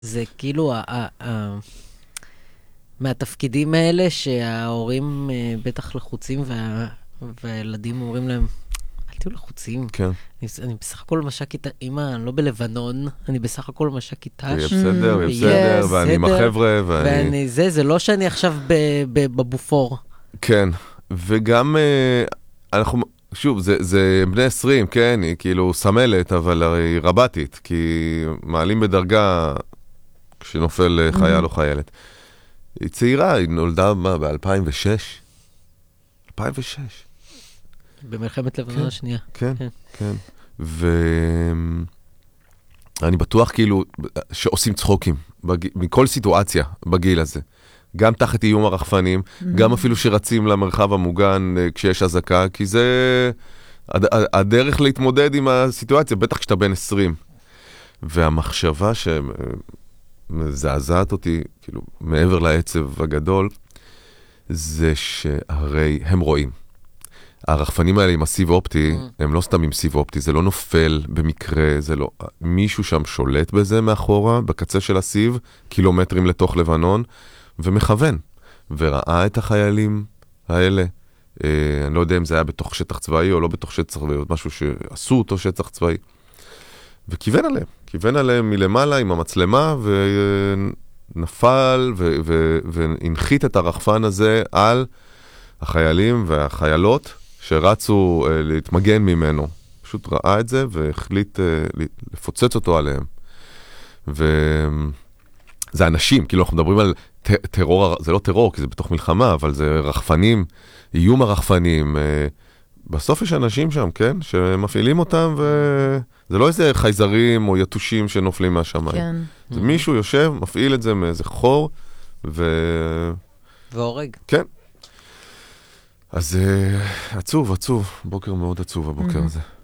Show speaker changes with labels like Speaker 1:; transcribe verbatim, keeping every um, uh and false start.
Speaker 1: זה כאילו, ה- ה- ה- מהתפקידים האלה שההורים אה, בטח לחוצים, וה- והילדים אומרים להם, אל תהיו לחוצים.
Speaker 2: כן.
Speaker 1: אני, אני בסך הכל משק איתה, אמא, אני לא בלבנון, אני בסך הכל משק איתה.
Speaker 2: יהיה בסדר, יהיה
Speaker 1: יהיה
Speaker 2: בסדר, ואני עם
Speaker 1: בסדר,
Speaker 2: החבר'ה, ואני...
Speaker 1: ואני זה, זה לא שאני עכשיו ב- ב- בבופור.
Speaker 2: כן, וגם אה, אנחנו, שוב, זה, זה בני עשרים, כן, היא כאילו סמלת, אבל היא רבתית, כי מעלים בדרגה כשנופל אה, חייל או חיילת. היא צעירה, היא נולדה, מה, ב-אלפיים ושש? אלפיים ושש.
Speaker 1: במלחמת לבנון
Speaker 2: כן.
Speaker 1: השנייה.
Speaker 2: כן,
Speaker 1: כן.
Speaker 2: כן. ואני בטוח כאילו שעושים צחוקים בג... מכל סיטואציה בגיל הזה. גם תחת איום הרחפנים, גם אפילו שרצים למרחב המוגן אה, כשיש הזקה, כי זה הד... הדרך להתמודד עם הסיטואציה, בטח כשאתה בן עשרים. והמחשבה שמזעזעת אותי, כאילו, מעבר לעצב הגדול, זה שהרי הם רואים. הרחפנים האלה עם הסיב אופטי, הם לא סתם עם סיב אופטי, זה לא נופל במקרה, זה לא... מישהו שם שולט בזה מאחורה, בקצה של הסיב, קילומטרים לתוך לבנון, ומכוון, וראה את החיילים האלה. אה, אני לא יודע אם זה היה בתוך שטח צבאי או לא בתוך שטח צבאי, או משהו שעשו אותו שטח צבאי. וכיוון עליהם, כיוון עליהם מלמעלה עם המצלמה, ונפל ו- ו- והנחית את הרחפן הזה על החיילים והחיילות, שרצו uh, להתמגן ממנו. פשוט ראה את זה והחליט uh, לפוצץ אותו עליהם. וזה אנשים, כאילו אנחנו מדברים על ט- טרור, זה לא טרור, כי זה בתוך מלחמה, אבל זה רחפנים, איום הרחפנים. Uh, בסוף יש אנשים שם, כן? שמפעילים אותם, וזה לא איזה חייזרים או יתושים שנופלים מהשמיים.
Speaker 3: כן.
Speaker 2: זה מישהו יושב, מפעיל את זה מאיזה חור, ו...
Speaker 1: והורג.
Speaker 2: כן. אז עצוב, עצוב. בוקר מאוד עצוב הבוקר הזה.